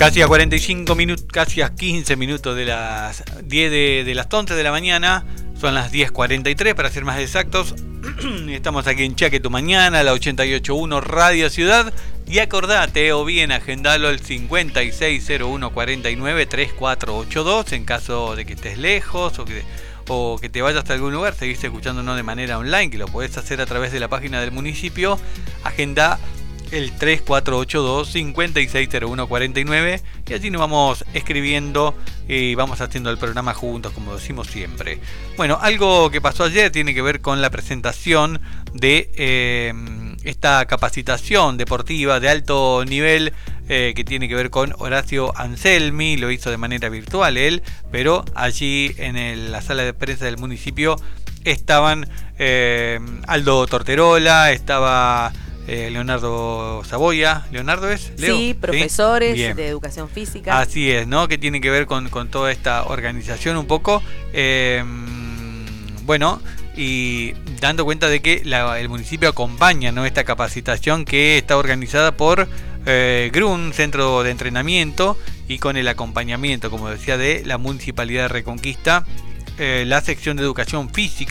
Casi a 45 minutos, casi a 15 minutos de las 10 de las 11 de la mañana. Son las 10:43 para ser más exactos. Estamos aquí en Chaque Tu Mañana, la 88.1 Radio Ciudad. Y acordate, o bien agendalo al 5601493482 en caso de que estés lejos o que te vayas hasta algún lugar, seguís escuchándonos de manera online, que lo podés hacer a través de la página del municipio. Agenda el 3482-560149 y allí nos vamos escribiendo y vamos haciendo el programa juntos, como decimos siempre. Bueno, algo que pasó ayer tiene que ver con la presentación de esta capacitación deportiva de alto nivel que tiene que ver con Horacio Anselmi. Lo hizo de manera virtual él, pero allí en la sala de prensa del municipio estaban Aldo Torterola, estaba Leonardo Saboya. ¿Leonardo es? ¿Leo? Sí, profesores ¿Sí? de educación física. Así es, ¿no? Que tiene que ver con toda esta organización un poco. Bueno, y dando cuenta de que el municipio acompaña, ¿no?, esta capacitación que está organizada por GRUN, Centro de Entrenamiento, y con el acompañamiento, como decía, de la Municipalidad de Reconquista, la sección de Educación Física